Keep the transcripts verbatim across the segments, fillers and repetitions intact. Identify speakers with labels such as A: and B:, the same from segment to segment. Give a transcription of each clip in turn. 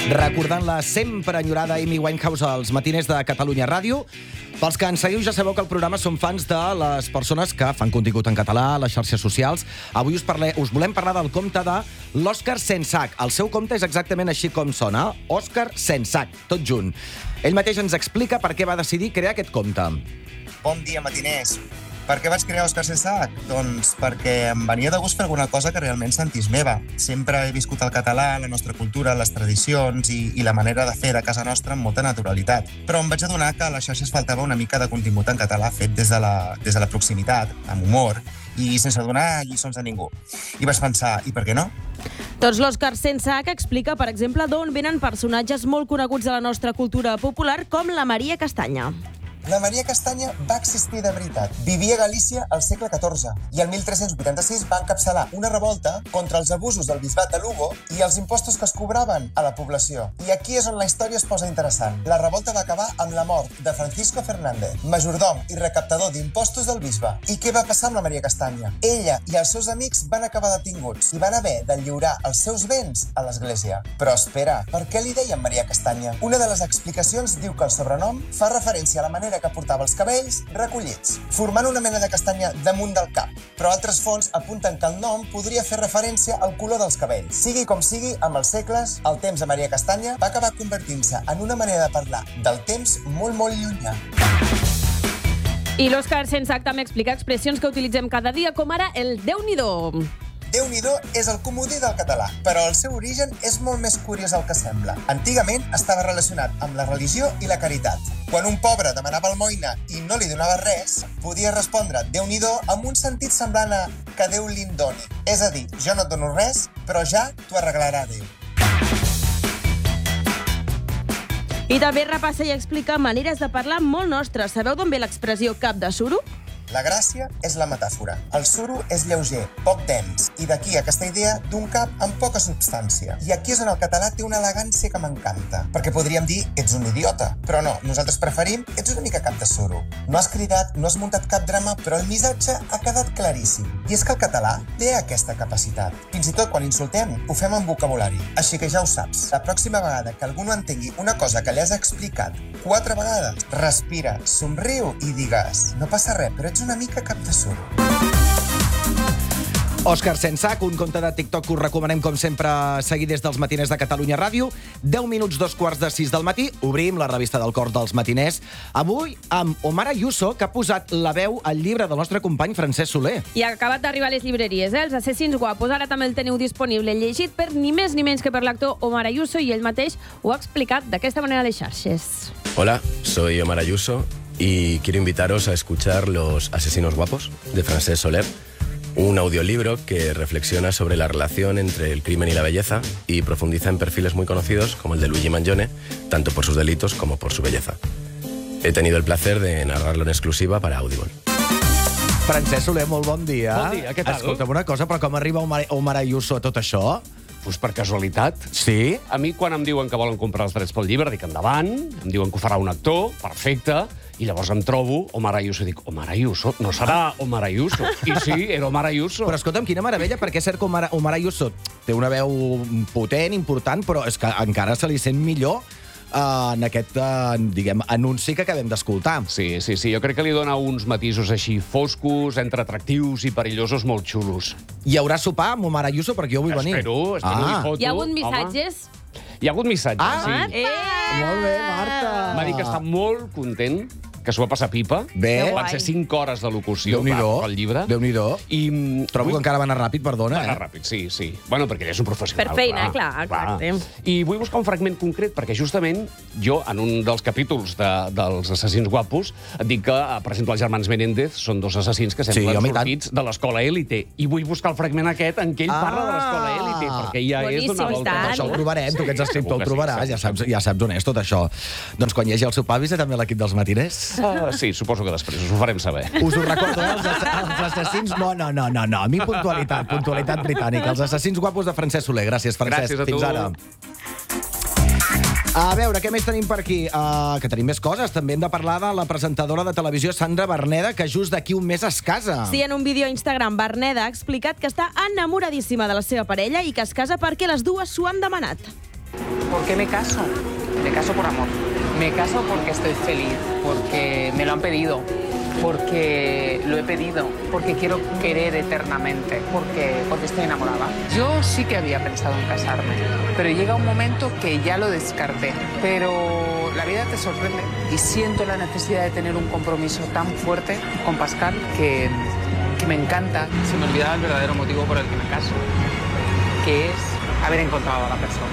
A: Recordant la sempre enyorada Amy Winehouse als matiners de Catalunya Ràdio. Pels que ens seguiu ja sabeu que el programa som fans de les persones que fan contingut en català a les xarxes socials. Avui us, parle, us volem parlar del compte de l'Òscar Sensac. El seu compte és exactament així com sona, Òscar Sensac, tot junt. Ell mateix ens explica per què va decidir crear aquest compte.
B: Bon dia, matiners. Per què vaig crear Òscar Sensac? Doncs perquè em venia de gust fer alguna cosa que realment sentís meva. Sempre he viscut el català, la nostra cultura, les tradicions i, i la manera de fer de casa nostra amb molta naturalitat. Però em vaig adonar que a les xarxes faltava una mica de contingut en català fet des de la, des de la proximitat, amb humor, i sense donar lliçons a ningú. I vaig pensar, i per què no?
C: Doncs l'Òscar Sensac explica, per exemple, d'on venen personatges molt coneguts de la nostra cultura popular, com la Maria Castanya.
B: La Maria Castanya va existir de veritat. Vivia a Galícia al segle catorze i el mil tres-cents vuitanta-sis va encapçalar una revolta contra els abusos del bisbat de Lugo i els impostos que es cobraven a la població. I aquí és on la història es posa interessant. La revolta va acabar amb la mort de Francisco Fernández, majordom i recaptador d'impostos del bisbe. I què va passar amb la Maria Castanya? Ella i els seus amics van acabar detinguts i van haver de lliurar els seus béns a l'església. Però espera, per què li deien Maria Castanya? Una de les explicacions diu que el sobrenom fa referència a la manera que portava els cabells recollits, formant una mena de castanya damunt del cap. Però altres fonts apunten que el nom podria fer referència al color dels cabells. Sigui com sigui, amb els segles, el temps de Maria Castanya va acabar convertint-se en una manera de parlar del temps molt, molt llunyà.
C: I l'Òscar Sensac també explica expressions que utilitzem cada dia, com ara el Déu-n'hi-do.
B: Déu-n'hi-do és el comodí del català, però el seu origen és molt més curiós del que sembla. Antigament estava relacionat amb la religió i la caritat. Quan un pobre demanava almoina i no li donava res, podia respondre Déu-n'hi-do amb un sentit semblant a que Déu li'n doni. És a dir, jo no et dono res, però ja t'ho arreglarà Déu.
C: I també repassa i explica maneres de parlar molt nostres. Sabeu d'on ve l'expressió cap de suro?
B: La gràcia és la metàfora. El suro és lleuger, poc dens, i d'aquí aquesta idea d'un cap amb poca substància. I aquí és on el català té una elegància que m'encanta, perquè podríem dir ets un idiota, però no, nosaltres preferim ets una mica cap de suro. No has cridat, no has muntat cap drama, però el missatge ha quedat claríssim. I és que el català té aquesta capacitat. Fins i tot quan insultem, ho fem amb vocabulari. Així que ja ho saps, la pròxima vegada que algú no entengui una cosa que li has explicat quatre vegades, respira, somriu i digues no passa res, però ets una mica cap de suro.
A: Òscar Sensac, un compte de TikTok que us recomanem, com sempre, seguir des dels matiners de Catalunya Ràdio. deu minuts, dos quarts de sis del matí, obrim la revista del cor dels matiners. Avui amb Omar Ayuso, que ha posat la veu al llibre del nostre company Francesc Soler.
C: I ha acabat d'arribar a les llibreries, eh? Els assassins guapos. Ara també el teniu disponible, llegit per ni més ni menys que per l'actor Omar Ayuso, i ell mateix ho ha explicat d'aquesta manera a les xarxes.
D: Hola, soy Omar Ayuso y quiero invitaros a escuchar Los asesinos guapos, de Francesc Soler, un audiolibro que reflexiona sobre la relación entre el crimen y la belleza y profundiza en perfiles muy conocidos como el de Luigi Mangione, tanto por sus delitos como por su belleza. He tenido el placer de narrarlo en exclusiva para Audible.
A: Francesc Soler, molt bon dia.
E: Bon dia, què tal?
A: Escolta'm una cosa, però com arriba Omar, Omar Ayuso a tot això?
E: Pues per casualitat.
A: Sí?
E: A mi, quan em diuen que volen comprar els drets pel llibre, dic endavant, em diuen que ho farà un actor, perfecte, i llavors em trobo Omar Ayuso i dic, Omar Ayuso? No serà Omar Ayuso. I sí, era Omar Ayuso.
A: Però escolta'm, quina meravella, perquè és cert que Omar, Omar Ayuso té una veu potent, important, però és que encara se li sent millor Uh, en aquest, uh, diguem, anunci que acabem d'escoltar.
E: Sí, sí, sí. Jo crec que li dona uns matisos així foscos, entre atractius i perillosos molt xulos.
A: Hi haurà sopar amb Omar Ayuso, perquè jo vull venir.
E: Espero, espero
A: ah.
E: i foto.
C: Hi ha hagut missatges?
E: Home. Hi ha hagut missatges,
A: ah,
E: sí.
C: Eh!
A: Molt bé, Marta.
E: M'ha dit que està molt content, que s'ho va passar pipa.
A: Bé.
E: Van ser cinc hores de locució per el llibre.
A: Déu-n'hi-do.
E: I
A: trobo que encara va anar ràpid, perdona.
E: Va anar
A: eh?
E: ràpid, sí, sí. Bueno, perquè ell és un professional.
C: Per feina, clar, clar. exacte.
E: I vull buscar un fragment concret, perquè justament jo, en un dels capítols de, dels assassins guapos, et dic que, per exemple, els germans Menéndez són dos assassins que semblen
A: sí, home,
E: sortits de l'escola élite. I vull buscar el fragment aquest en què ell ah, parla de l'escola élite, perquè ja
C: boníssim,
E: és d'una volta.
A: Això ho trobarem, tu que ets escriptor
E: sí,
A: ho trobaràs,
E: sí,
A: ja saps, ja saps on és tot això. Doncs quan hi hagi el sopar, avisa també l'equip dels matiners.
E: Uh, sí, suposo que després us ho farem saber.
A: Us ho recordo, eh? Els, els assassins... No, no, no, no, no. A mi puntualitat, puntualitat britànica. Els assassins guapos de Francesc Soler. Gràcies, Francesc.
E: Gràcies a tu.
A: Fins ara. A veure, què més tenim per aquí? Uh, que tenim més coses. També hem de parlar de la presentadora de televisió Sandra Berneda, que just d'aquí un mes es casa.
C: Sí, en un vídeo a Instagram, Berneda ha explicat que està enamoradíssima de la seva parella i que es casa perquè les dues s'ho han demanat.
F: ¿Por qué me caso? Me caso por amor. Me caso porque estoy feliz, porque me lo han pedido, porque lo he pedido, porque quiero querer eternamente, porque, porque estoy enamorada. Yo sí que había pensado en casarme, pero llega un momento que ya lo descarté. Pero la vida te sorprende y siento la necesidad de tener un compromiso tan fuerte con Pascal que, que me encanta. Se me olvidaba el verdadero motivo por el que me caso, que es haber encontrado a la persona.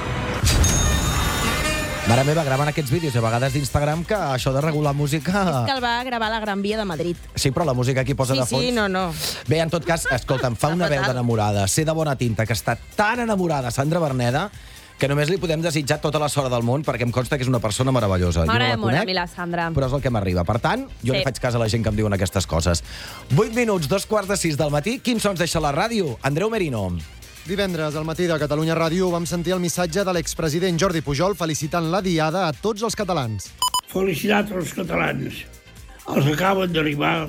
A: Mare meva, graven aquests vídeos a vegades d'Instagram que això de regular música...
C: És que el va gravar a la Gran Via de Madrid.
A: Sí, però la música aquí posa
C: Sí,
A: de fons.
C: sí, no, no.
A: Bé, en tot cas, escolta'm, fa una veu d'enamorada, ser de bona tinta, que està tan enamorada Sandra Berneda, que només li podem desitjar tota la sort del món, perquè em consta que és una persona meravellosa. Jo no
C: M'agrada
A: la
C: molt a
A: conec,
C: mi la Sandra.
A: però és el que m'arriba. Per tant, jo
C: Sí.
A: li faig cas a la gent que em diuen aquestes coses. Vuit minuts, dos quarts de sis del matí. Quins sons deixa la ràdio? Andreu Merino.
G: Divendres, al matí de Catalunya Ràdio, vam sentir el missatge de l'expresident Jordi Pujol felicitant la Diada a tots els catalans.
H: Felicitats als catalans. Els que acaben d'arribar,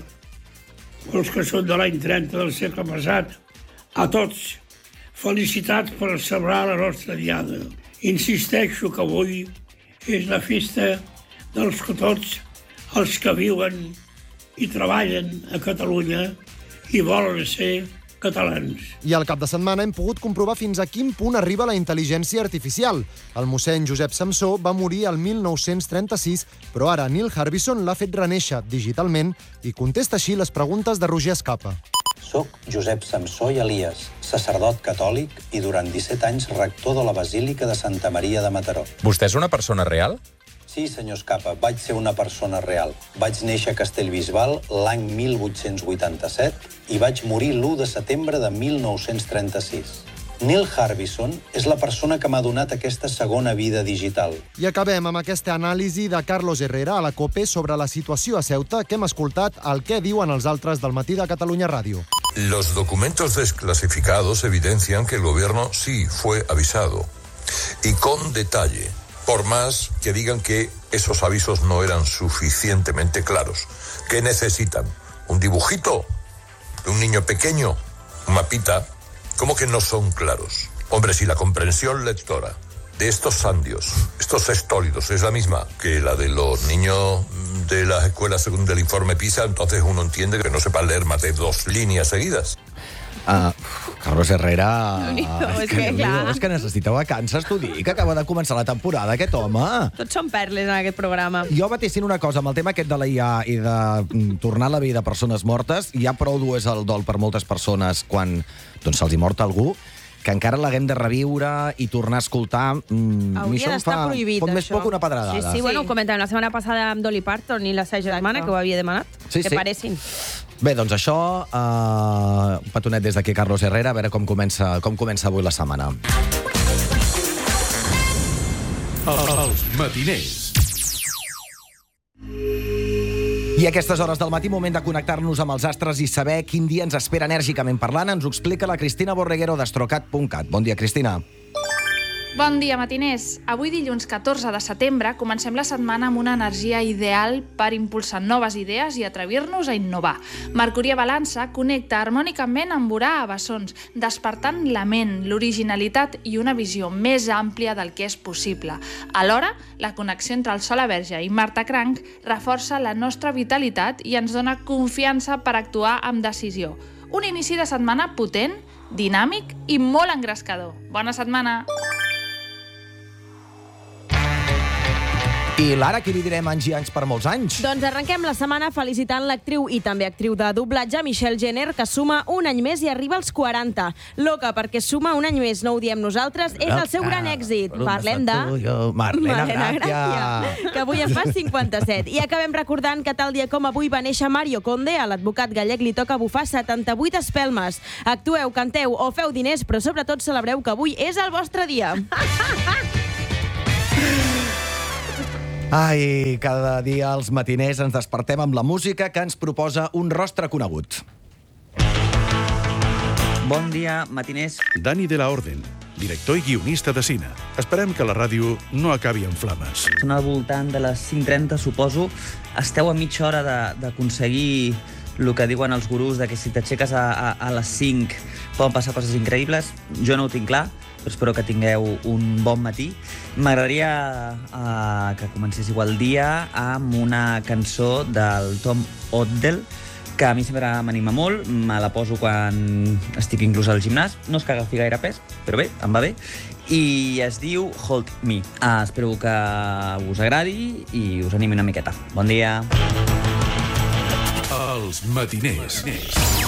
H: els que són de l'any trenta del segle passat, a tots, felicitats per celebrar la nostra Diada. Insisteixo que avui és la festa dels que tots els que viuen i treballen a Catalunya i volen ser catalans.
G: I al cap de setmana hem pogut comprovar fins a quin punt arriba la intel·ligència artificial. El mossèn Josep Samsó va morir el mil nou-cents trenta-sis, però ara Neil Harbisson l'ha fet renéixer digitalment i contesta així les preguntes de Roger Escapa.
I: Soc Josep Samsó i Elias, sacerdot catòlic i durant disset anys rector de la Basílica de Santa Maria de Mataró.
J: Vostè és una persona real?
I: Sí, senyor Escapa, vaig ser una persona real. Vaig néixer a Castellbisbal l'any mil vuit-cents vuitanta-set i vaig morir l'u de setembre de mil nou-cents trenta-sis. Neil Harbisson és la persona que m'ha donat aquesta segona vida digital.
G: I acabem amb aquesta anàlisi de Carlos Herrera a la COPE sobre la situació a Ceuta que hem escoltat al què diuen els altres del matí de Catalunya Ràdio.
K: Los documentos desclasificados evidencian que el gobierno sí fue avisado y con detalle. Por más que digan que esos avisos no eran suficientemente claros. ¿Qué necesitan? ¿Un dibujito? ¿De un niño pequeño? ¿Un mapita? ¿Cómo que no son claros? Hombre, si la comprensión lectora de estos sandios, estos sextólidos, es la misma que la de los niños de las escuelas según el informe PISA, entonces uno entiende que no sepan leer más de dos líneas seguidas.
A: Uh, Carlos Herrera...
C: No, és
A: és,
C: que,
A: que,
C: clar.
A: és que necessita vacances, t'ho dic, que acaba de començar la temporada, aquest home.
C: Tots són perles en aquest programa.
A: Jo vaticino una cosa, amb el tema aquest de la I A i de mm, tornar a la vida de persones mortes, ja prou dur és el dol per moltes persones quan doncs, se'ls hi mort algú, que encara l'haguem de reviure i tornar a escoltar. Mm,
C: Hauria d'estar prohibit,
A: pot més
C: això.
A: poc una pedradada.
C: Sí, sí, bueno, ho comentàvem la setmana passada amb Dolly Parton i la seva germana, que ho havia demanat,
A: Sí,
C: que
A: sí.
C: paressin.
A: Bé, doncs això, uh, un petonet des d'aquí Carlos Herrera, a veure com comença, com comença avui la setmana.
L: Els matiners.
A: I a aquestes hores del matí, moment de connectar-nos amb els astres i saber quin dia ens espera enèrgicament parlant, ens ho explica la Cristina Borreguero d'Astrocat punt cat. Bon dia, Cristina.
M: Bon dia, matiners. Avui, dilluns catorze de setembre, comencem la setmana amb una energia ideal per impulsar noves idees i atrevir-nos a innovar. Mercuri a Balança connecta harmònicament amb Urà a Bessons, despertant la ment, l'originalitat i una visió més àmplia del que és possible. Alhora, la connexió entre el Sol a Verge i Marta Cranc reforça la nostra vitalitat i ens dona confiança per actuar amb decisió. Un inici de setmana potent, dinàmic i molt engrescador. Bona setmana!
A: I Lara, qui li direm anys i anys per molts anys?
C: Doncs arrenquem la setmana felicitant l'actriu i també actriu de doblatge Michelle Jenner, que suma un any més i arriba als quaranta. Loca, perquè suma un any més, no ho diem nosaltres, és el seu gran èxit. Parlem de...
A: Marlena Gràcia,
C: que avui en fa cinquanta-set. I acabem recordant que tal dia com avui va néixer Mario Conde, a l'advocat gallec li toca bufar setanta-vuit espelmes. Actueu, canteu o feu diners, però sobretot celebreu que avui és el vostre dia.
A: Ai, cada dia als matiners ens despertem amb la música que ens proposa un rostre conegut.
N: Bon dia, matiners.
L: Dani de la Orden, director i guionista de cine. Esperem que la ràdio no acabi en flames.
N: Són al voltant de les cinc trenta, suposo. Esteu a mitja hora d'aconseguir el que diuen els gurús, de que si t'aixeques a, a, a les cinc poden passar coses increïbles. Jo no ho tinc clar. però espero que tingueu un bon matí. M'agradaria uh, que comencéssiu el dia amb una cançó del Tom Odell, que a mi sempre m'anima molt, me la poso quan estic inclús al gimnàs, no es que agafi gaire pes, però bé, em va bé, i es diu Hold Me. Uh, espero que us agradi i us animi una miqueta. Bon dia.
L: Els matiners.